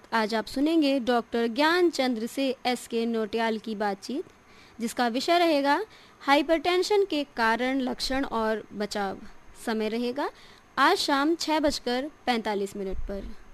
आज आप सुनेंगे डॉक्टर ज्ञान चंद्र से एस.के. नौटियाल की बातचीत, जिसका विषय रहेगा हाइपरटेंशन के कारण, लक्षण और बचाव। समय रहेगा आज शाम 6:45 पर।